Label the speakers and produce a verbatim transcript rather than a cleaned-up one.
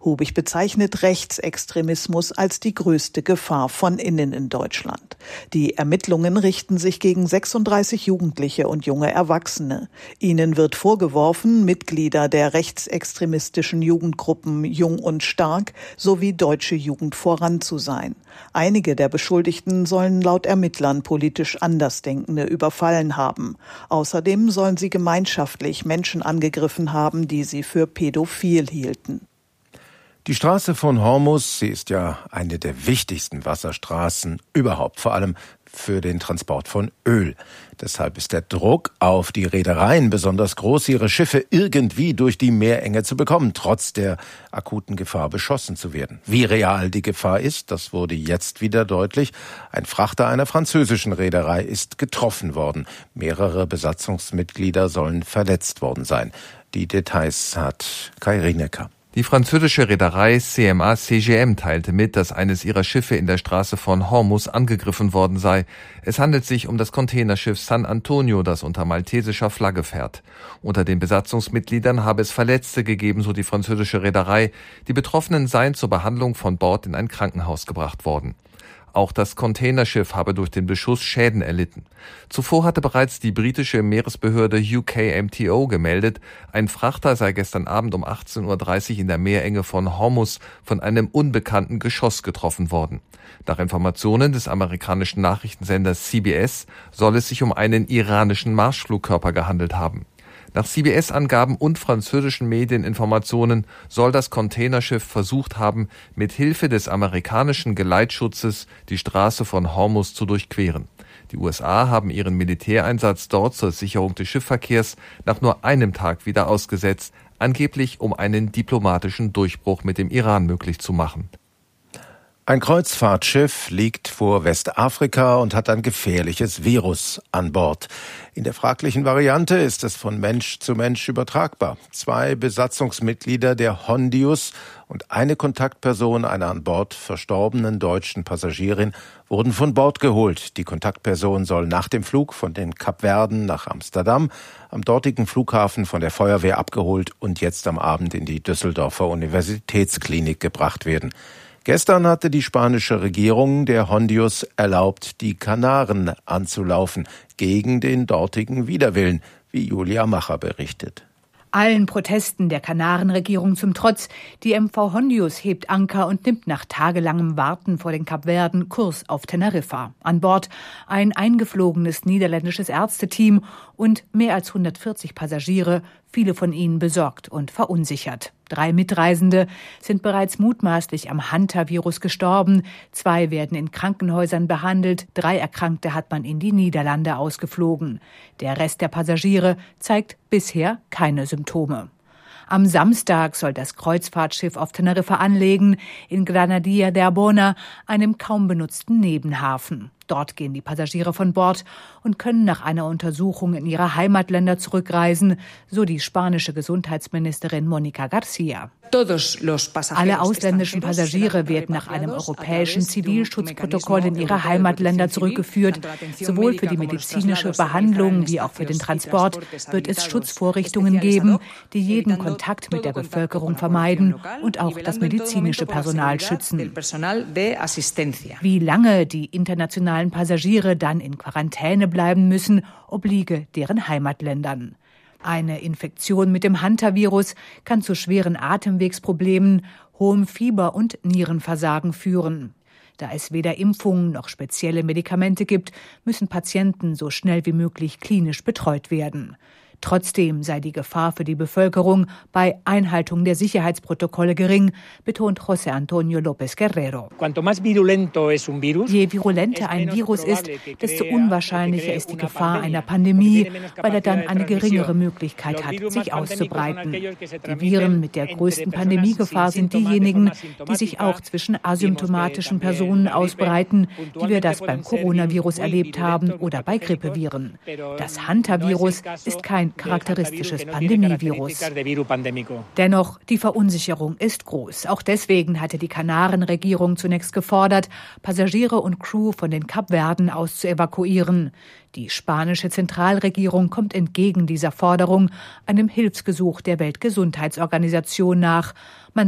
Speaker 1: Hubig bezeichnet Rechtsextremismus als die größte Gefahr von innen in Deutschland. Die Ermittlungen richten sich gegen sechsunddreißig Jugendliche und junge Erwachsene. Ihnen wird vorgeworfen, Mitglieder der rechtsextremistischen Jugendgruppen Jung und Stark sowie Deutsche Jugend voran zu sein. Einige der Beschuldigten sollen laut Ermittlern politisch Andersdenkende überfallen haben. Außerdem sollen sie gemeinschaftlich Menschen angegriffen haben, die sie für pädophil hielten.
Speaker 2: Die Straße von Hormuz, sie ist ja eine der wichtigsten Wasserstraßen überhaupt, vor allem für den Transport von Öl. Deshalb ist der Druck auf die Reedereien besonders groß, ihre Schiffe irgendwie durch die Meerenge zu bekommen, trotz der akuten Gefahr, beschossen zu werden. Wie real die Gefahr ist, das wurde jetzt wieder deutlich. Ein Frachter einer französischen Reederei ist getroffen worden. Mehrere Besatzungsmitglieder sollen verletzt worden sein. Die Details hat Kai Rinecker.
Speaker 3: Die französische Reederei C M A C G M teilte mit, dass eines ihrer Schiffe in der Straße von Hormuz angegriffen worden sei. Es handelt sich um das Containerschiff San Antonio, das unter maltesischer Flagge fährt. Unter den Besatzungsmitgliedern habe es Verletzte gegeben, so die französische Reederei. Die Betroffenen seien zur Behandlung von Bord in ein Krankenhaus gebracht worden. Auch das Containerschiff habe durch den Beschuss Schäden erlitten. Zuvor hatte bereits die britische Meeresbehörde U K M T O gemeldet, ein Frachter sei gestern Abend um achtzehn Uhr dreißig in der Meerenge von Hormuz von einem unbekannten Geschoss getroffen worden. Nach Informationen des amerikanischen Nachrichtensenders C B S soll es sich um einen iranischen Marschflugkörper gehandelt haben. Nach C B S-Angaben und französischen Medieninformationen soll das Containerschiff versucht haben, mit Hilfe des amerikanischen Geleitschutzes die Straße von Hormuz zu durchqueren. Die U S A haben ihren Militäreinsatz dort zur Sicherung des Schiffsverkehrs nach nur einem Tag wieder ausgesetzt, angeblich um einen diplomatischen Durchbruch mit dem Iran möglich zu machen.
Speaker 2: Ein Kreuzfahrtschiff liegt vor Westafrika und hat ein gefährliches Virus an Bord. In der fraglichen Variante ist es von Mensch zu Mensch übertragbar. Zwei Besatzungsmitglieder der Hondius und eine Kontaktperson einer an Bord verstorbenen deutschen Passagierin wurden von Bord geholt. Die Kontaktperson soll nach dem Flug von den Kapverden nach Amsterdam am dortigen Flughafen von der Feuerwehr abgeholt und jetzt am Abend in die Düsseldorfer Universitätsklinik gebracht werden. Gestern hatte die spanische Regierung der Hondius erlaubt, die Kanaren anzulaufen, gegen den dortigen Widerwillen, wie Julia Macher berichtet.
Speaker 4: Allen Protesten der Kanarenregierung zum Trotz, die M V Hondius hebt Anker und nimmt nach tagelangem Warten vor den Kapverden Kurs auf Teneriffa. An Bord ein eingeflogenes niederländisches Ärzteteam und mehr als hundertvierzig Passagiere, viele von ihnen besorgt und verunsichert. Drei Mitreisende sind bereits mutmaßlich am Hantavirus gestorben. Zwei werden in Krankenhäusern behandelt. Drei Erkrankte hat man in die Niederlande ausgeflogen. Der Rest der Passagiere zeigt bisher keine Symptome. Am Samstag soll das Kreuzfahrtschiff auf Teneriffa anlegen, in Granadilla de Arbona, einem kaum benutzten Nebenhafen. Dort gehen die Passagiere von Bord und können nach einer Untersuchung in ihre Heimatländer zurückreisen, so die spanische Gesundheitsministerin Mónica García. Alle ausländischen Passagiere werden nach einem europäischen Zivilschutzprotokoll in ihre Heimatländer zurückgeführt. Sowohl für die medizinische Behandlung wie auch für den Transport wird es Schutzvorrichtungen geben, die jeden Kontakt mit der Bevölkerung vermeiden und auch das medizinische Personal schützen. Wie lange die internationalen Passagiere dann in Quarantäne bleiben müssen, obliege deren Heimatländern. Eine Infektion mit dem Hantavirus kann zu schweren Atemwegsproblemen, hohem Fieber und Nierenversagen führen. Da es weder Impfungen noch spezielle Medikamente gibt, müssen Patienten so schnell wie möglich klinisch betreut werden. Trotzdem sei die Gefahr für die Bevölkerung bei Einhaltung der Sicherheitsprotokolle gering, betont José Antonio López Guerrero. Je virulenter ein Virus ist, desto unwahrscheinlicher ist die Gefahr einer Pandemie, weil er dann eine geringere Möglichkeit hat, sich auszubreiten. Die Viren mit der größten Pandemiegefahr sind diejenigen, die sich auch zwischen asymptomatischen Personen ausbreiten, wie wir das beim Coronavirus erlebt haben oder bei Grippeviren. Das Hantavirus ist kein charakteristisches Pandemievirus. Dennoch, die Verunsicherung ist groß. Auch deswegen hatte die Kanarenregierung zunächst gefordert, Passagiere und Crew von den Kapverden aus zu evakuieren. Die spanische Zentralregierung kommt entgegen dieser Forderung einem Hilfsgesuch der Weltgesundheitsorganisation nach. Man